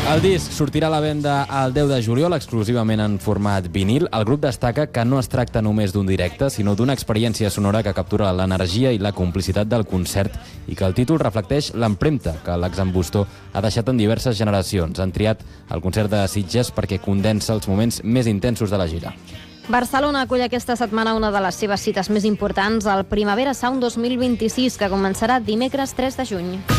El disc sortirà a la venda el 10 de juliol, exclusivament en format vinil. El grup destaca que no es tracta només d'un directe, sinó d'una experiència sonora que captura l'energia i la complicitat del concert i que el títol reflecteix l'empremta que l'exambustor ha deixat en diverses generacions. Han triat el concert de Sitges perquè condensa els moments més intensos de la gira. Barcelona acull aquesta setmana una de les seves cites més importants, el Primavera Sound 2026, que començarà dimecres 3 de juny.